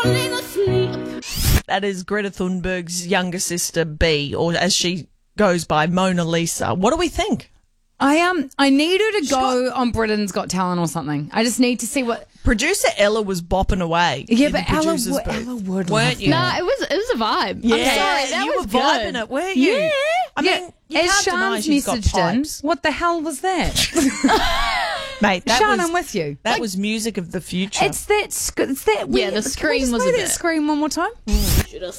That is Greta Thunberg's younger sister, B, or as she goes by, Mona Lisa. What do we think? I need her to go on Britain's Got Talent or something. I just need to see what. Producer Ella was bopping away. Yeah, in but the Ella producer's booth. would. Weren't you? Nah, it was a vibe. Yeah, I'm sorry, that you was were vibing good. it, weren't you? Yeah. I mean, you as can't deny Sean's she's got messaged in, pipes. what the hell was that? Mate, that Sean, was, I'm with you. That was music of the future. It's that. Yeah, the scream was a that bit. scream one more time. Should have